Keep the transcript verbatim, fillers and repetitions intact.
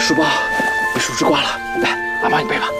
书包被树枝刮了，来，俺帮你背吧。